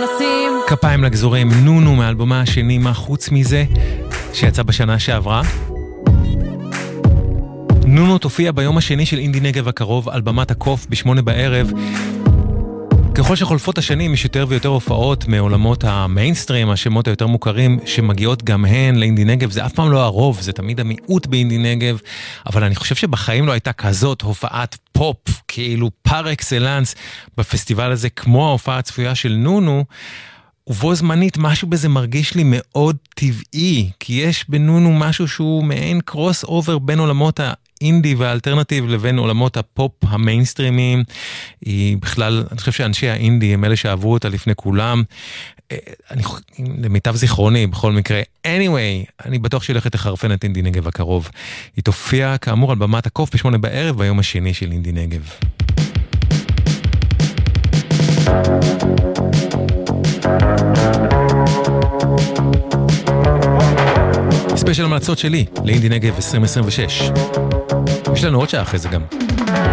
לשים. כפיים לגזורים, נונו מאלבומה השני, מה חוץ מזה, שיצא בשנה שעברה. נונו תופיע ביום השני של אינדי נגב הקרוב על במת הקוף ב8 בערב. ככל שחולפות השנים יש יותר ויותר הופעות מעולמות המיינסטרים, השמות היותר מוכרים, שמגיעות גם הן לאינדי נגב. זה אף פעם לא הרוב, זה תמיד המיעוט באינדי נגב, אבל אני חושב שבחיים לא הייתה כזאת הופעת פופ, כאילו פר אקסלנס בפסטיבל הזה, כמו ההופעה הצפויה של נונו, ובו זמנית משהו בזה מרגיש לי מאוד טבעי, כי יש בנונו משהו שהוא מעין קרוס אובר בין עולמות האינדי והאלטרנטיב לבין עולמות הפופ המיינסטרימיים. היא בכלל, אני חושב שאנשי האינדי הם אלה שעברו אותה לפני כולם, למיטב זיכרוני בכל מקרה. anyway, אני בטוח שהיא הולכת לחרפן את אינדי נגב הקרוב. היא תופיע כאמור על במת הקוף ב8 בערב ביום השני של אינדי נגב. ספיישל המלצות שלי לאינדי נגב 2026. יש לנו עוד שעה אחרי זה גם.